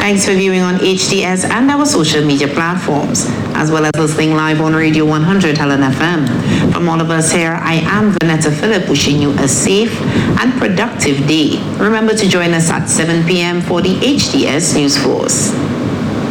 Thanks for viewing on HDS and our social media platforms, as well as listening live on Radio 100 Helen FM. From all of us here, I am Vanetta Phillip, wishing you a safe and productive day. Remember to join us at 7 p.m. for the HDS News Force.